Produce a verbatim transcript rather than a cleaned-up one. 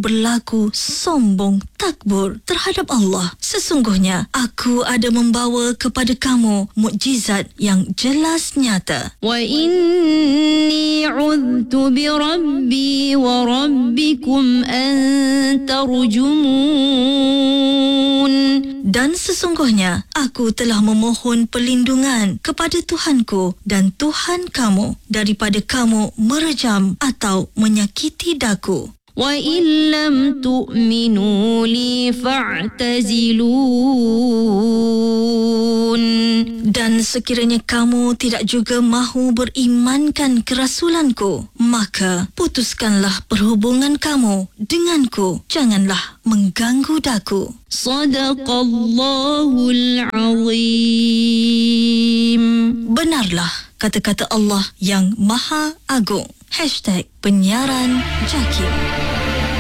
berlaku sombong takbur terhadap Allah. Sesungguhnya aku ada membawa kepada kamu mukjizat yang jelas nyata. Wa inni 'udtu bi rabbi wa rabbikum an tarjumun. Dan sesungguhnya aku telah memohon perlindungan kepada Tuhanku dan Tuhan kamu daripada kamu merejam atau menyakiti daku. Wa illam tu'minu li fa'tazilun. Dan sekiranya kamu tidak juga mahu berimankan kerasulanku, maka putuskanlah perhubungan kamu denganku. Janganlah mengganggu daku. Sadaqallahul azim. Benarlah kata-kata Allah yang Maha Agung. Hashtag Penyiaran Jakim.